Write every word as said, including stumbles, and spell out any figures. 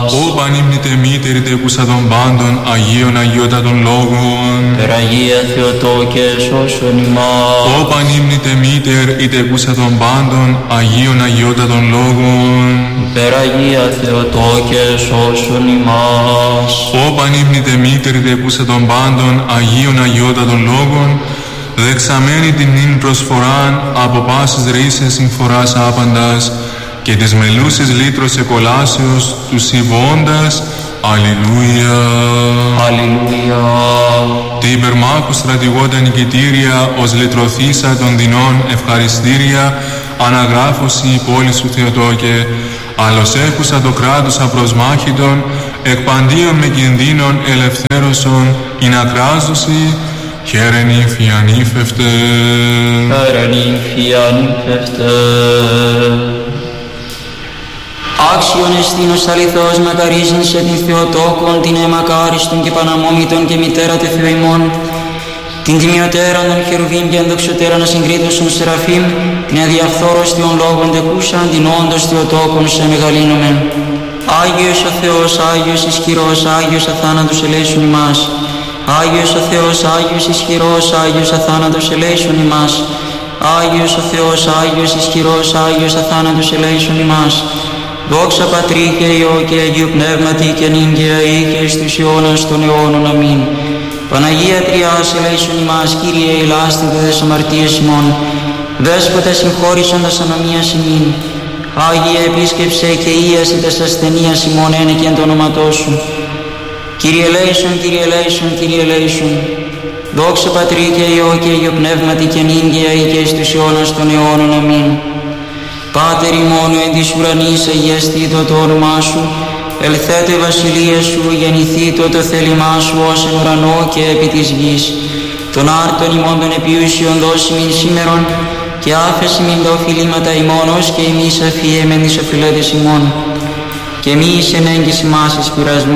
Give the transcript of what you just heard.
Ω πανύμνητε μήτερη τεκούσα των πάντων, Αγίων Αγιότατων Λόγων. Περαγία Θεοτό και σώσον ημάς. Ω πανύμνητε μήτερ η τεκούσα των πάντων, Αγίων Αγιότατων Λόγων. Περαγία Θεοτό και σώσον ημάς. Ω πανύμνητε μήτερ η τεκούσα των πάντων, Αγίων Αγιότατων Λόγων, δεξαμένη την νυν προσφοράν από πάσης ρίσεις συμφοράς άπαντας και της μελούσης λύτρος εκολάσεως του συμβώντας. Αλληλούια. Αλληλούια. Τη υπερμάχου στρατηγόντα νικητήρια ως λυτρωθήσα των δεινών ευχαριστήρια αναγράφωση η πόλη σου Θεοτόκε, άλλος έχουσα το κράτος απροσμάχητον εκπαντίον με κινδύνων ελευθέρωσον ειν ακράζωση. Χαίρε νύμφη ανήφευτε. Χαίρε νύμφη ανήφευτε. Άξιον εστίνος αληθώς μακαρίζειν σε την Θεοτόκον, την εμακάριστον και παναμόμητον και μητέρα τε Θεό ημών, την τιμιωτέραν των χερουβίμ και ενδοξωτέραν ασυγκρίτωσον σεραφείμ, την αδιαφθόρος Θεών λόγων τεκούσαν, την όντως Θεοτόκον σε μεγαλύνομεν. Άγιος ο Θεός, Άγιος ισχυρός, Άγιος αθάνατος ελέησον ημάς. Άγιος ο Θεός, Άγιος ισχυρός, Άγιος αθάνατος ελέησον ημάς. Άγιος ο Θεός, Άγιος ισχυρός, Άγιος αθάνατος ελέησον ημάς. Δόξα Πατρί και Υιό και Αγίου Πνεύματι και νυν και αεί και εις τους αιώνας των αιώνων. Αμήν. Παναγία Τριάς ελέησον ημάς, Κύριε ηλάστητε τες αμαρτίες ημών, Δέσποτα συγχώρησον τας ανομίας ημίν. Άγιε επίσκεψε και ίαση τας ασθενείας ημών ένεκεν το όνοματό σου. Κύριε ελέησον, Κύριε ελέησον, Κύριε ελέησον. Δόξα Πατρί και Υιό και Αγίου Πνεύματι και νυν και αεί και εις τους αιώνας των αιώνων. Αμήν. Πάτερ ημών εν της ουρανής αγιαστήτω το όνομά σου, ελθέτω η βασιλεία σου, γεννηθήτω το θέλημά σου ως εν ουρανό και επί της γης. Τον άρτον ημών των επιούσιων δώσει μην σήμερον, και άφεση μην τα οφειλήματα ημών ως και εμείς αφιέμεν τις οφειλέτες ημών. Και μη εις εν έγκυση μας εις πειρασμού,